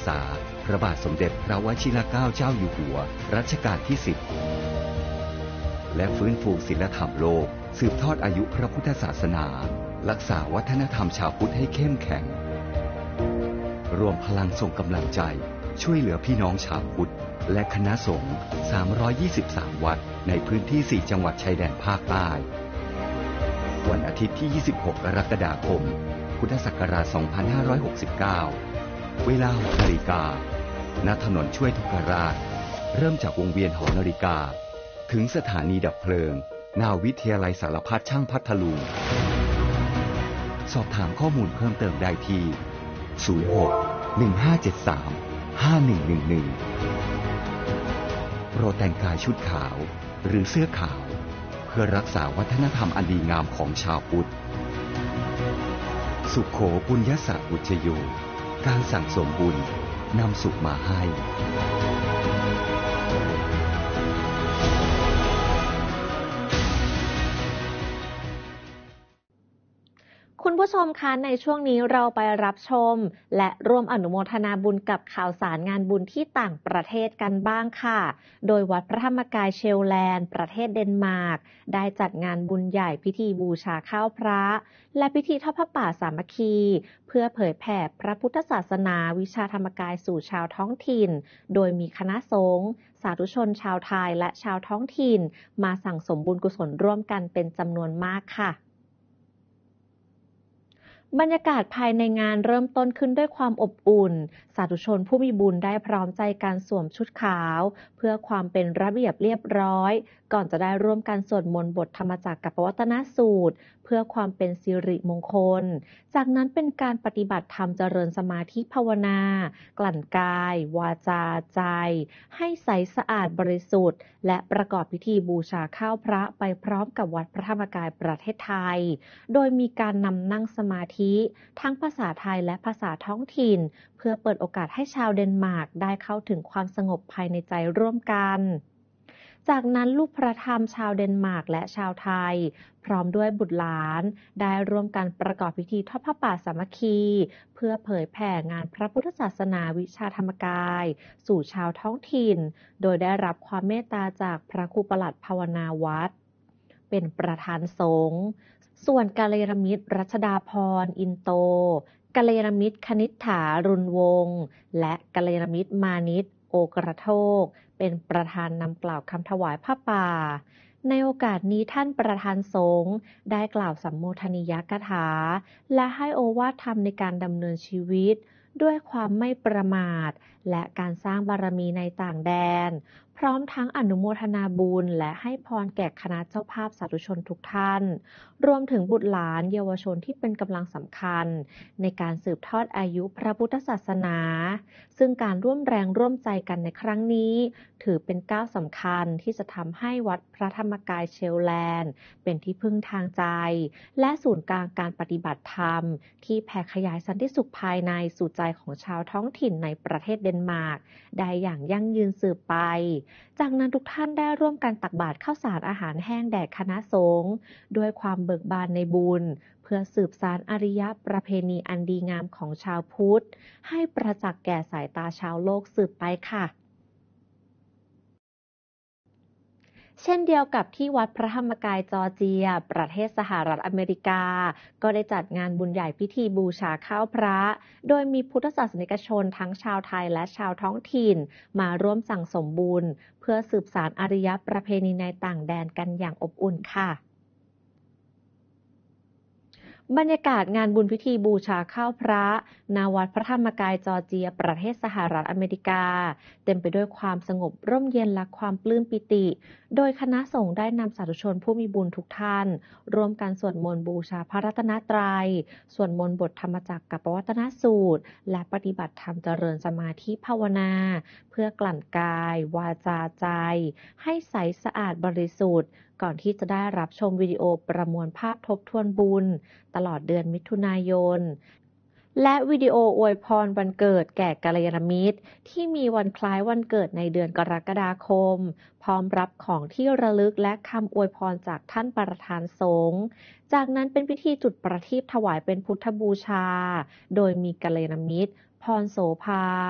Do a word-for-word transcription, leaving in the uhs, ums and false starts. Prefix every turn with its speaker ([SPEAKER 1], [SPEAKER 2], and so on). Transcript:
[SPEAKER 1] ษาพระบาทสมเด็จพระวชิรเกล้าเจ้าอยู่หัวรัชกาลที่สิบและฟื้นฟูศีลธรรมโลกสืบทอดอายุพระพุทธศาสนารักษาวัฒนธรรมชาวพุทธให้เข้มแข็งรวมพลังส่งกำลังใจช่วยเหลือพี่น้องชาวพุทธและคณะสงฆ์สามร้อยยี่สิบสามวัดในพื้นที่สี่จังหวัดชายแดนภาคใต้วันอาทิตย์ที่ยี่สิบหกกรกฎาคมพุทธศักราชสองพันห้าร้อยหกสิบเก้าเวลาหกนาฬิกาณถนนช่วยทุกราชเริ่มจากวงเวียนหอนาฬิกาถึงสถานีดับเพลิงนาวิทยาลัยสารพัดช่างพัทลุงสอบถามข้อมูลเพิ่มเติมได้ที่ศูนย์ หก หนึ่ง ห้า เจ็ด สาม ห้า หนึ่ง หนึ่ง หนึ่งโปรดแต่งกายชุดขาวหรือเสื้อขาวเพื่อรักษาวัฒนธรรมอันดีงามของชาวพุทธสุขโขปุญญสะอุจโยการสั่งสมบุญนำสุขมาให้
[SPEAKER 2] คุณผู้ชมคะในช่วงนี้เราไปรับชมและร่วมอนุโมทนาบุญกับข่าวสารงานบุญที่ต่างประเทศกันบ้างค่ะโดยวัดพระธรรมกายเชลแลนด์ประเทศเดนมาร์กได้จัดงานบุญใหญ่พิธีบูชาข้าวพระและพิธีทอดผ้าป่าสามัคคีเพื่อเผยแผ่พระพุทธศาสนาวิชาธรรมกายสู่ชาวท้องถิ่นโดยมีคณะสงฆ์สาธุชนชาวไทยและชาวท้องถิ่นมาสั่งสมบุญกุศลร่วมกันเป็นจำนวนมากค่ะบรรยากาศภายในงานเริ่มต้นขึ้นด้วยความอบอุ่นสาธุชนผู้มีบุญได้พร้อมใจการสวมชุดขาวเพื่อความเป็นระเบียบเรียบร้อยก่อนจะได้ร่วมกันสวดมนต์บทธรรมจักรกับปวัตนสูตรเพื่อความเป็นสิริมงคลจากนั้นเป็นการปฏิบัติธรรมเจริญสมาธิภาวนากลั่นกายวาจาใจให้ใสสะอาดบริสุทธิ์และประกอบพิธีบูชาข้าวพระไปพร้อมกับวัดพระธรรมกายประเทศไทยโดยมีการนำนั่งสมาธิทั้งภาษาไทยและภาษาท้องถิ่นเพื่อเปิดโอกาสให้ชาวเดนมาร์กได้เข้าถึงความสงบภายในใจร่วมกันจากนั้นลูกพระธรรมชาวเดนมาร์กและชาวไทยพร้อมด้วยบุตรหลานได้ร่วมกันประกอบพิธีทอดผ้าป่าสามัคคีเพื่อเผยแผ่งานพระพุทธศาสนาวิชาธรรมกายสู่ชาวท้องถิ่นโดยได้รับความเมตตาจากพระครูปลัดภาวนาวัดเป็นประธานสงฆ์ส่วนกัลยาณมิตรรัชดาพรอินโตกัลยาณมิตรคณิษฐารุณวงศ์และกัลยาณมิตรมานิตโอกระโทกเป็นประธานนำกล่าวคำถวายผ้าป่าในโอกาสนี้ท่านประธานสงฆ์ได้กล่าวสัมโมทนียกถาและให้โอวาทธรรมในการดำเนินชีวิตด้วยความไม่ประมาทและการสร้างบารมีในต่างแดนพร้อมทั้งอนุโมทนาบุญและให้พรแก่คณะเจ้าภาพสาธุชนทุกท่านรวมถึงบุตรหลานเยาวชนที่เป็นกำลังสำคัญในการสืบทอดอายุพระพุทธศาสนาซึ่งการร่วมแรงร่วมใจกันในครั้งนี้ถือเป็นก้าวสำคัญที่จะทำให้วัดพระธรรมกายเชลแลนด์เป็นที่พึ่งทางใจและศูนย์กลางการปฏิบัติธรรมที่แผ่ขยายสันติสุขภายในสู่ใจของชาวท้องถิ่นในประเทศเดนมาร์กได้อย่างยั่งยืนสืบไปจากนั้นทุกท่านได้ร่วมกันตักบาตรข้าวสารอาหารแห้งแด่คณะสงฆ์ด้วยความเบิกบานในบุญเพื่อสืบสานอริยประเพณีอันดีงามของชาวพุทธให้ประจักษ์แก่สายตาชาวโลกสืบไปค่ะเช่นเดียวกับที่วัดพระธรรมกายจอร์เจียประเทศสหรัฐอเมริกาก็ได้จัดงานบุญใหญ่พิธีบูชาข้าวพระโดยมีพุทธศาสนิกชนทั้งชาวไทยและชาวท้องถิ่นมาร่วมสั่งสมบุญเพื่อสืบสานอริยประเพณีในต่างแดนกันอย่างอบอุ่นค่ะบรรยากาศงานบุญพิธีบูชาข้าวพระณวัดพระธรรมกายจอร์เจียประเทศสหรัฐอเมริกาเต็มไปด้วยความสงบร่มเย็นและความปลื้มปิติโดยคณะสงฆ์ได้นำสาธุชนผู้มีบุญทุกท่านร่วมกันสวดมนต์บูชาพระรัตนตรัยสวดมนต์บทธรรมจักรกับปวัตนสูตรและปฏิบัติธรรมเจริญสมาธิภาวนาเพื่อกลั่นกายวาจาใจให้ใสสะอาดบริสุทธิ์ก่อนที่จะได้รับชมวิดีโอประมวลภาพทบทวนบุญตลอดเดือนมิถุนายนและวิดีโออวยพรวันเกิดแก่กัลยาณมิตรที่มีวันคล้ายวันเกิดในเดือนกรกฎาคมพร้อมรับของที่ระลึกและคำอวยพรจากท่านประธานสงฆ์จากนั้นเป็นพิธีจุดประทีปถวายเป็นพุทธบูชาโดยมีกัลยาณมิตรพรโสภา